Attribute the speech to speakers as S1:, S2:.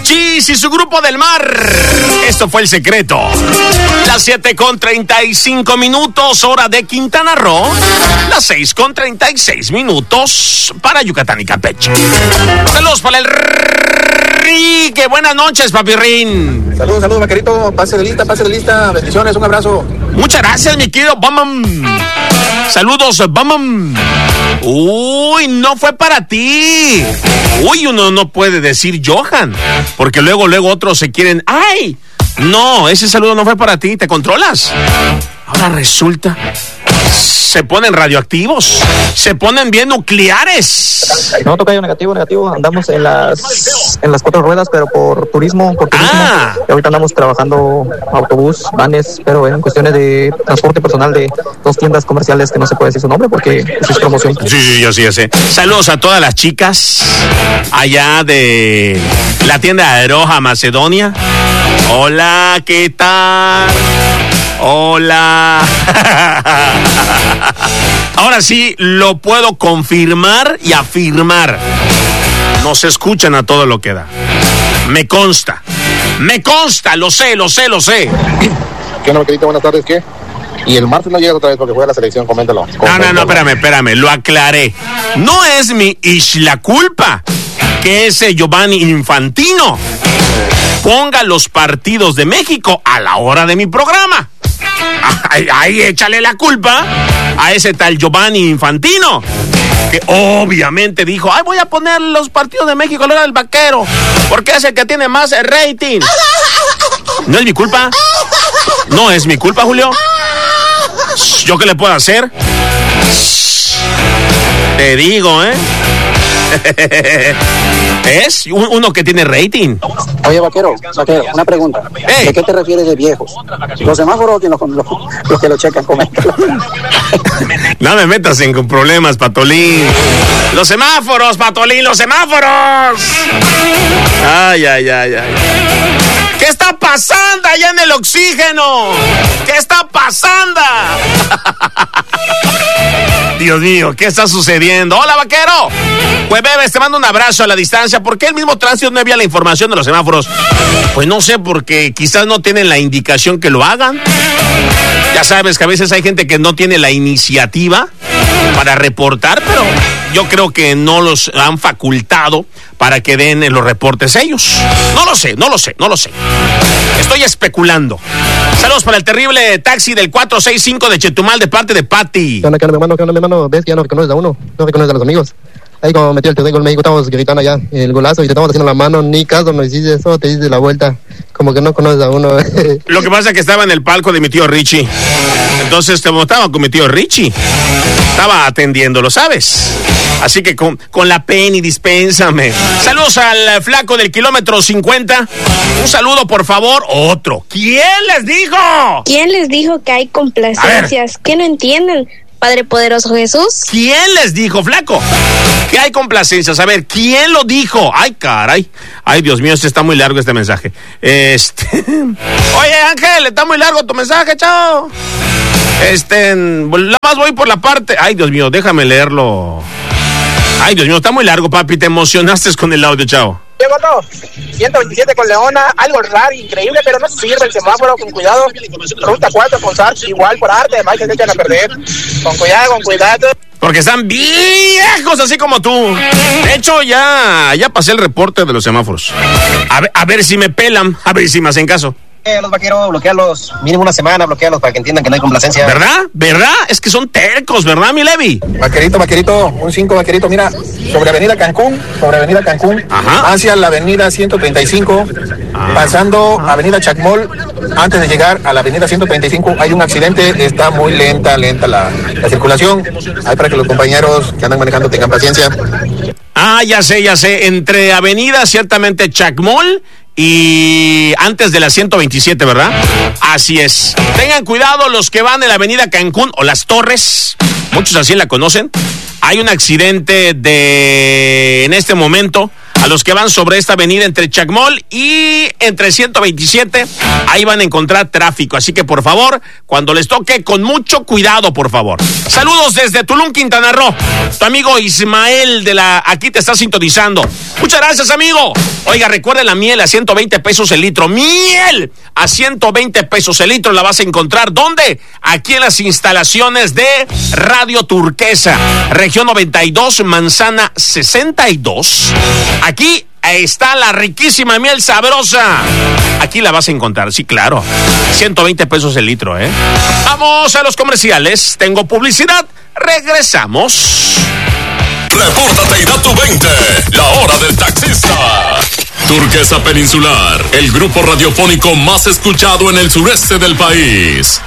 S1: Chis y su grupo del mar. Esto fue El Secreto. Las 7:35, hora de Quintana Roo. Las 6:36 para Yucatán y Campeche. Saludos para el Rique. Buenas noches, papirrín.
S2: Saludos, vaquerito. Pase de lista. Bendiciones, un abrazo.
S1: Muchas gracias, mi querido Bamam. Saludos, Bamam. Uy, no fue para ti. Uy, uno no puede decir Johan, porque luego otros se quieren. ¡Ay! No, ese saludo no fue para ti. ¿Te controlas? Ahora resulta. Se ponen radioactivos. Se ponen bien nucleares.
S3: No, tocayo, negativo. Andamos en las 4 ruedas, pero por turismo. Y ahorita andamos trabajando autobús, vanes, pero en cuestiones de transporte personal de 2 tiendas comerciales que no se puede decir su nombre porque es promoción.
S1: Sí, yo sé. Saludos a todas las chicas allá de la tienda Aroja, Macedonia. Hola, ¿qué tal? Hola. Ahora sí lo puedo confirmar y afirmar. Nos escuchan a todo lo que da. Me consta, lo sé.
S2: ¿Qué onda, vaquerito? Buenas tardes, ¿qué? Y el martes no llegas otra vez porque juega la selección, coméntalo.
S1: No, espérame, lo aclaré. No es mi la culpa que ese Giovanni Infantino ponga los partidos de México a la hora de mi programa. Ahí échale la culpa a ese tal Giovanni Infantino, que obviamente dijo, voy a poner los partidos de México a la hora del vaquero, porque es el que tiene más rating. ¿No es mi culpa? ¿No es mi culpa, Julio? ¿Yo qué le puedo hacer? Te digo, Es uno que tiene rating.
S4: Oye, vaquero, una pregunta.
S1: Hey.
S4: ¿De qué te refieres de viejos? ¿Los semáforos o los que lo checan? Coméntalo.
S1: No me metas en problemas, Patolín. Los semáforos, Patolín, los semáforos. Ay. ¿Qué está pasando allá en el oxígeno? ¿Qué está pasando? Dios mío, ¿qué está sucediendo? Hola, vaquero. Pues bebes, te mando un abrazo a la distancia. ¿Por qué el mismo tránsito no envía la información de los semáforos? Pues no sé, porque quizás no tienen la indicación que lo hagan. Ya sabes que a veces hay gente que no tiene la iniciativa para reportar, pero yo creo que no los han facultado para que den los reportes ellos. No lo sé. Estoy especulando. Saludos para el terrible taxi del 465 de Chetumal de parte de Pati.
S3: ¿Qué onda, mi hermano? ¿Ves que ya no reconoces a uno? No reconoces a los amigos. Ahí como metió el tercer gol México, estábamos gritando allá el golazo y te estamos haciendo la mano, ni caso nos hiciste eso, te diste la vuelta, como que no conoces a uno.
S1: Lo que pasa es que estaba en el palco de mi tío Richie, entonces estaba con mi tío Richie, estaba atendiéndolo, ¿sabes? Así que con la Penny, dispénsame. Saludos al flaco del kilómetro 50, un saludo por favor. Otro, ¿quién les dijo?
S5: ¿Quién les dijo que hay complacencias? ¿Qué no entienden? Padre poderoso Jesús.
S1: ¿Quién les dijo, flaco, que hay complacencias? A ver, ¿quién lo dijo? Ay, caray. Ay, Dios mío, está muy largo este mensaje. Oye, Ángel, está muy largo tu mensaje, chao. Nada más voy por la parte. Ay, Dios mío, déjame leerlo. Ay, Dios mío, está muy largo, papi. Te emocionaste con el audio, chao.
S6: Llegó 127 con Leona, algo raro, increíble, pero no sirve el semáforo, con cuidado. Ruta 4 con Sarch, igual por arte, además que se echan a perder. Con cuidado.
S1: Porque están viejos, así como tú. De hecho, ya pasé el reporte de los semáforos. A ver si me pelan, a ver si me hacen caso.
S4: Los vaqueros, bloquearlos, mínimo una semana, bloquearlos para que entiendan que no hay complacencia.
S1: ¿Verdad? Es que son tercos, ¿verdad, mi Levi?
S2: Vaquerito, un 5, vaquerito, mira, sobre Avenida Cancún,
S1: ajá,
S2: hacia la Avenida 135, pasando Avenida Chacmol, antes de llegar a la Avenida 135, hay un accidente, está muy lenta la circulación, ahí para que los compañeros que andan manejando tengan paciencia.
S1: Ya sé, entre Avenida ciertamente Chacmol y antes de la 127, ¿verdad? Así es. Tengan cuidado los que van en la Avenida Cancún o Las Torres, muchos así la conocen. Hay un accidente en este momento A los que van sobre esta avenida entre Chacmol y entre 127, ahí van a encontrar tráfico. Así que, por favor, cuando les toque, con mucho cuidado, por favor. Saludos desde Tulum, Quintana Roo. Tu amigo Ismael aquí te está sintonizando. Muchas gracias, amigo. Oiga, recuerda la miel a 120 pesos el litro. ¡Miel! A 120 pesos el litro la vas a encontrar. ¿Dónde? Aquí en las instalaciones de Radio Turquesa, región 92, manzana 62. Aquí está la riquísima miel sabrosa. Aquí la vas a encontrar, sí, claro. 120 pesos el litro, ¿eh? Vamos a los comerciales. Tengo publicidad. Regresamos.
S7: Repórtate y da tu 20. La hora del taxista. Turquesa Peninsular, el grupo radiofónico más escuchado en el sureste del país.